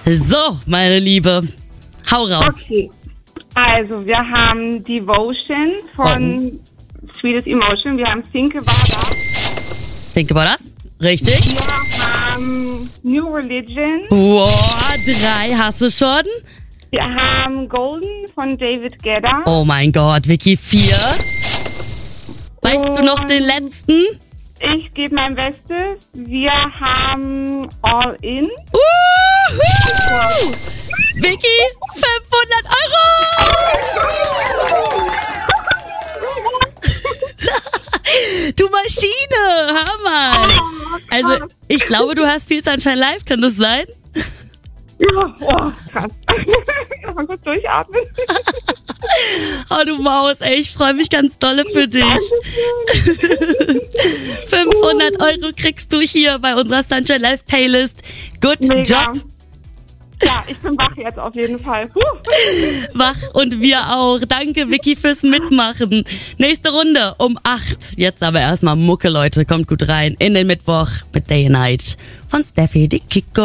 So, meine Liebe, hau raus. Okay. Also, wir haben Devotion von Sweetest Emotion. Wir haben Think About Us. Think about us. Richtig. Wir haben New Religion. Wow, 3 hast du schon. Wir haben Golden von David Guetta. Oh mein Gott, Vicky, 4. Weißt du noch den letzten? Ich gebe mein Bestes. Wir haben All In. Vicky, 500 Euro! Du Maschine, Hammer! Also, ich glaube, du hast viel Sunshine Live, kann das sein? Ja, krass. Kann man kurz durchatmen? Oh, du Maus, ey, ich freue mich ganz dolle für dich. 500 Euro kriegst du hier bei unserer Sunshine Live Playlist. Good Job. Ja, ich bin wach jetzt auf jeden Fall. Wach und wir auch. Danke, Vicky, fürs Mitmachen. Nächste Runde um 8. Jetzt aber erstmal Mucke, Leute. Kommt gut rein in den Mittwoch mit Day and Night von Steffi die Kiko.